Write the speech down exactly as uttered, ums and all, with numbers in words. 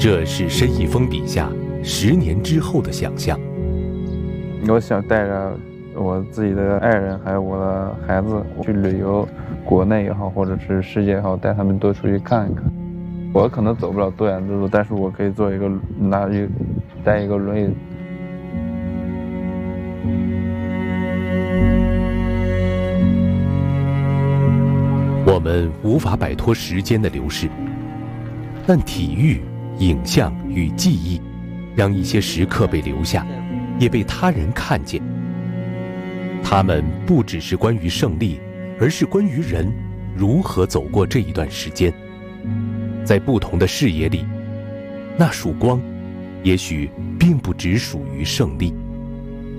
这是申一峰笔下十年之后的想象。 我想带着我自己的爱人还有我的孩子去旅游，国内也好或者是世界也好，带他们多出去看一看。我可能走不了多远的路，但是我可以做一个拿一带一个轮椅。 我们无法摆脱时间的流逝，但体育、影像与记忆让一些时刻被留下，也被他人看见。他们不只是关于胜利，而是关于人如何走过这一段时间。在不同的视野里，那束光也许并不只属于胜利。